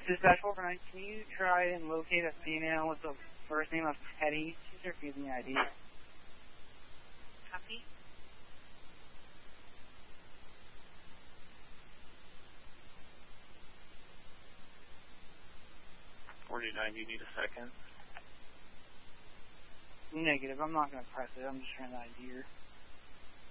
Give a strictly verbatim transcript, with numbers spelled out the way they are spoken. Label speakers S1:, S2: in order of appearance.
S1: Dispatch four four nine, can you try and locate a female with the first name of Teddy? She's refusing the I D.
S2: Copy.
S3: forty-nine, you need a second?
S1: Negative, I'm not going to press it. I'm just trying to I D her.